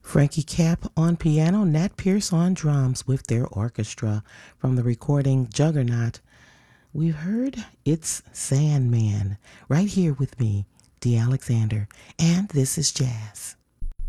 Frankie Cap on piano, Nat Pierce on drums with their orchestra from the recording Juggernaut. We've heard It's Sandman right here with me, Dee Alexander, and this is Jazz.